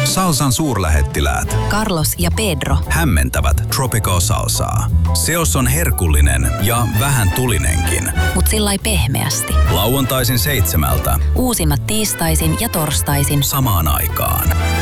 Salsan suurlähettiläät Carlos ja Pedro hämmentävät Tropical Salsaa. Seos on herkullinen ja vähän tulinenkin. mut sillai pehmeästi. Lauantaisin 7. Uusimmat tiistaisin ja torstaisin samaan aikaan.